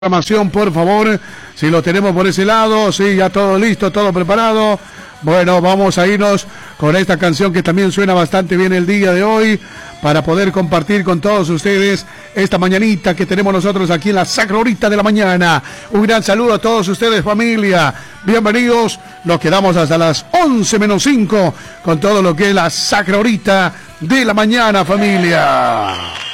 Programación, por favor, si lo tenemos por ese lado, sí, ya todo listo, todo preparado. Bueno, vamos a irnos con esta canción que también suena bastante bien el día de hoy, para poder compartir con todos ustedes esta mañanita que tenemos nosotros aquí en la Sacra Horita de la Mañana. Un gran saludo a todos ustedes, familia. Bienvenidos, nos quedamos hasta las 11:05 con todo lo que es la Sacra Horita de la Mañana, familia.